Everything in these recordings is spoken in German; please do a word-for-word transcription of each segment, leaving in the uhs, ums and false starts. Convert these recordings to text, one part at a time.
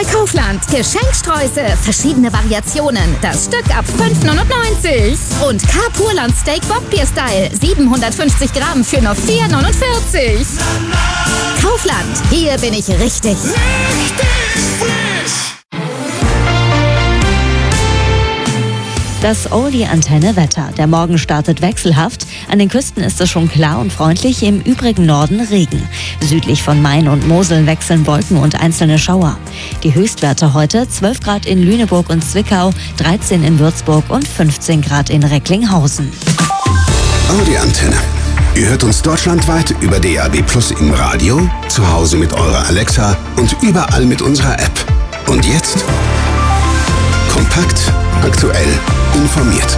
bei Kaufland. Geschenksträuße, verschiedene Variationen. Das Stück ab fünf neunundneunzig. Und K-Purland Steak Bockbier-Style. siebenhundertfünfzig Gramm für nur vier neunundvierzig. Kaufland, hier bin ich richtig. Richtig frisch. Das Oldie-Antenne-Wetter. Der Morgen startet wechselhaft. An den Küsten ist es schon klar und freundlich, im übrigen Norden Regen. Südlich von Main und Mosel wechseln Wolken und einzelne Schauer. Die Höchstwerte heute: zwölf Grad in Lüneburg und Zwickau, dreizehn in Würzburg und fünfzehn Grad in Recklinghausen. Audi-Antenne. Ihr hört uns deutschlandweit über D A B Plus im Radio, zu Hause mit eurer Alexa und überall mit unserer App. Und jetzt kompakt, aktuell, informiert.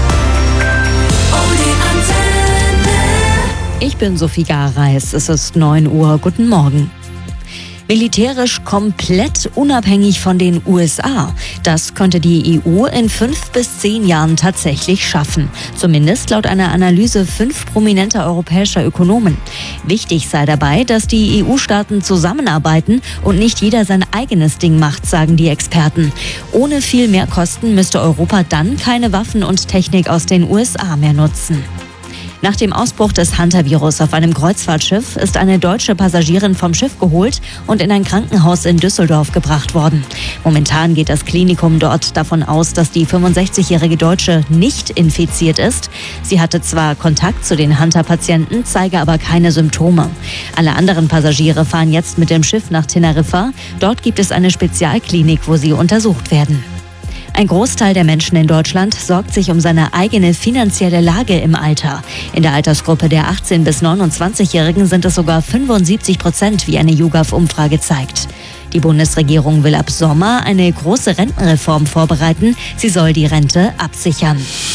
Ich bin Sophie Gareis. Es ist neun Uhr. Guten Morgen. Militärisch komplett unabhängig von den U S A. Das könnte die E U in fünf bis zehn Jahren tatsächlich schaffen. Zumindest laut einer Analyse fünf prominenter europäischer Ökonomen. Wichtig sei dabei, dass die E U-Staaten zusammenarbeiten und nicht jeder sein eigenes Ding macht, sagen die Experten. Ohne viel mehr Kosten müsste Europa dann keine Waffen und Technik aus den U S A mehr nutzen. Nach dem Ausbruch des Hantavirus auf einem Kreuzfahrtschiff ist eine deutsche Passagierin vom Schiff geholt und in ein Krankenhaus in Düsseldorf gebracht worden. Momentan geht das Klinikum dort davon aus, dass die fünfundsechzigjährige Deutsche nicht infiziert ist. Sie hatte zwar Kontakt zu den Hunter-Patienten, zeige aber keine Symptome. Alle anderen Passagiere fahren jetzt mit dem Schiff nach Teneriffa. Dort gibt es eine Spezialklinik, wo sie untersucht werden. Ein Großteil der Menschen in Deutschland sorgt sich um seine eigene finanzielle Lage im Alter. In der Altersgruppe der achtzehn- bis neunundzwanzigjährigen sind es sogar fünfundsiebzig Prozent, wie eine YouGov-Umfrage zeigt. Die Bundesregierung will ab Sommer eine große Rentenreform vorbereiten. Sie soll die Rente absichern.